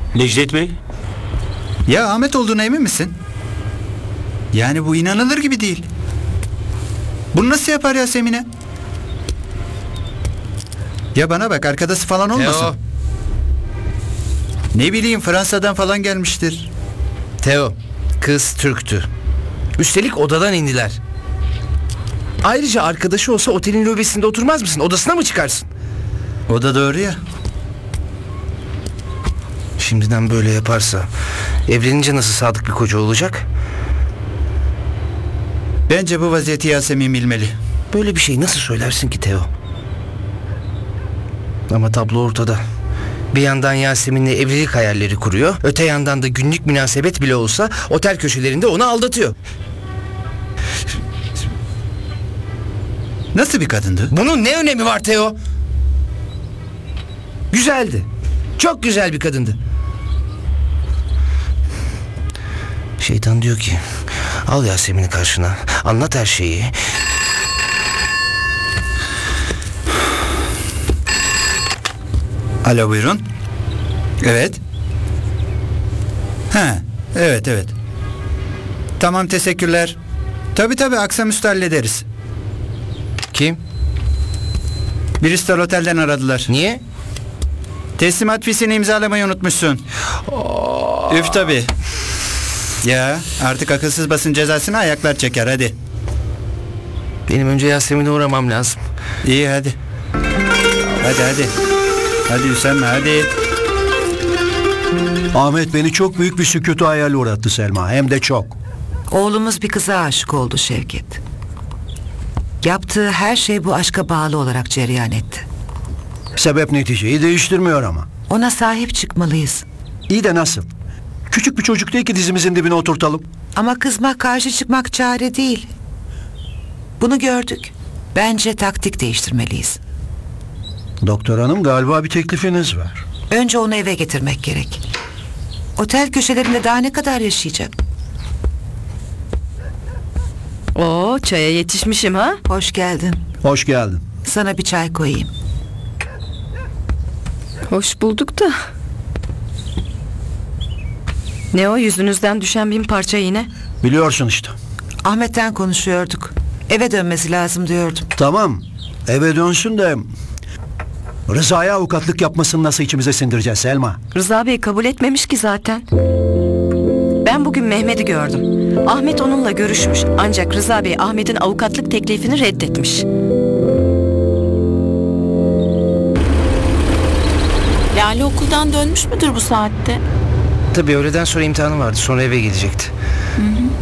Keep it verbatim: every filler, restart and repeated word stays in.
Necdet Bey? Ya Ahmet olduğuna emin misin? Yani bu inanılır gibi değil. Bunu nasıl yapar Yasemin'e? Ya bana bak, arkadaşı falan olmasın. Teo. Ne bileyim, Fransa'dan falan gelmiştir. Teo, kız Türktü. Üstelik odadan indiler. Ayrıca arkadaşı olsa otelin lobisinde oturmaz mısın? Odasına mı çıkarsın? O da doğru ya. Şimdiden böyle yaparsa evlenince nasıl sadık bir koca olacak? Bence bu vaziyeti Yasemin bilmeli. Böyle bir şey nasıl söylersin ki Teo? Ama tablo ortada. Bir yandan Yasemin'le evlilik hayalleri kuruyor, öte yandan da günlük münasebet bile olsa otel köşelerinde onu aldatıyor. Nasıl bir kadındı? Bunun ne önemi var Teo? Güzeldi. Çok güzel bir kadındı. Şeytan diyor ki, al Yasemin'i karşına, anlat her şeyi. Alo, buyurun. Evet. Ha, evet evet. Tamam, teşekkürler. Tabii tabii, akşamüstü hallederiz. Kim? Bristol Otel'den aradılar. Niye? Teslimat fişini imzalamayı unutmuşsun. Üf tabii. Ya artık akılsız basın cezasını ayaklar çeker, hadi. Benim önce Yasemin'e uğramam lazım. İyi hadi. Hadi hadi. Hadi Hüseyin, hadi. Ahmet beni çok büyük bir sükutu hayal uğrattı Selma. Hem de çok. Oğlumuz bir kıza aşık oldu Şevket. Yaptığı her şey bu aşka bağlı olarak cereyan etti. Sebep neticeyi değiştirmiyor ama. Ona sahip çıkmalıyız. İyi de nasıl? Küçük bir çocuk değil ki dizimizin dibine oturtalım. Ama kızmak, karşı çıkmak çare değil. Bunu gördük. Bence taktik değiştirmeliyiz. Doktor hanım, galiba bir teklifiniz var. Önce onu eve getirmek gerek. Otel köşelerinde daha ne kadar yaşayacak? Oo, çaya yetişmişim ha? Hoş geldin. Hoş geldin. Sana bir çay koyayım. Hoş bulduk da. Ne o, yüzünüzden düşen bin parça yine? Biliyorsun işte. Ahmet'ten konuşuyorduk. Eve dönmesi lazım diyordum. Tamam. Eve dönsün de... Rıza'ya avukatlık yapmasını nasıl içimize sindireceğiz Selma? Rıza Bey kabul etmemiş ki zaten. Ben bugün Mehmet'i gördüm. Ahmet onunla görüşmüş. Ancak Rıza Bey Ahmet'in avukatlık teklifini reddetmiş. Lale okuldan dönmüş müdür bu saatte? Tabii öğleden sonra imtihanı vardı. Sonra eve gelecekti. Hı hı.